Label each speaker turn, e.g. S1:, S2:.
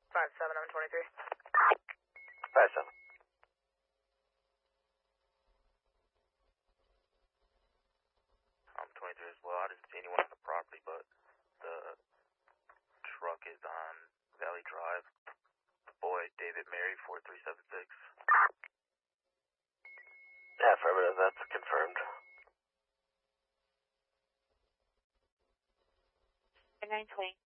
S1: 5-7, I'm 23.
S2: 5-7.
S3: I'm 23 as well. I didn't see anyone on the property, but the truck is on Valley Drive. Boy, David Mary, 4376.
S2: Yeah, affirmative, that's confirmed.
S4: 920.